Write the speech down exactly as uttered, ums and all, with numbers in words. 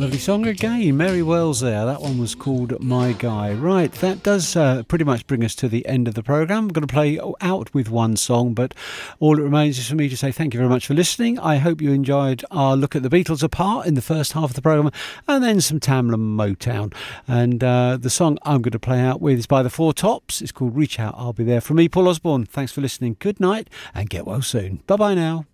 Lovely song again, Mary Wells there. That one was called My Guy. Right, that does uh, pretty much bring us to the end of the programme. I'm going to play out with one song, but all it remains is for me to say thank you very much for listening. I hope you enjoyed our look at the Beatles apart in the first half of the programme, and then some Tamla Motown. And uh, the song I'm going to play out with is by the Four Tops. It's called Reach Out, I'll Be There. From me, Paul Osborne, thanks for listening. Good night, and get well soon. Bye-bye now.